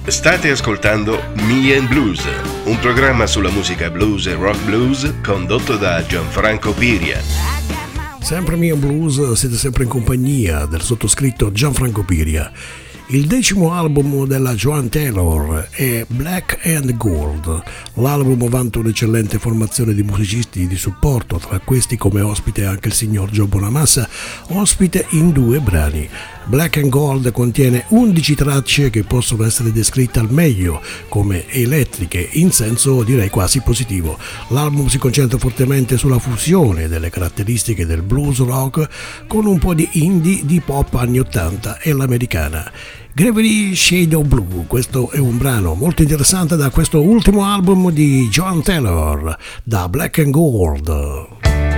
State ascoltando Me and Blues, un programma sulla musica blues e rock blues condotto da Gianfranco Piria. Sempre Me and Blues, siete sempre in compagnia del sottoscritto Gianfranco Piria. Il 10° album della Joan Taylor è Black and Gold. L'album vanta un'eccellente formazione di musicisti di supporto, tra questi come ospite anche il signor Joe Bonamassa, ospite in 2 brani. Black and Gold contiene 11 tracce che possono essere descritte al meglio come elettriche, in senso direi quasi positivo. L'album si concentra fortemente sulla fusione delle caratteristiche del blues rock con un po' di indie, di pop anni 80 e l'americana. Gravity Shadow Blue, questo è un brano molto interessante da questo ultimo album di Joan Taylor, da Black and Gold.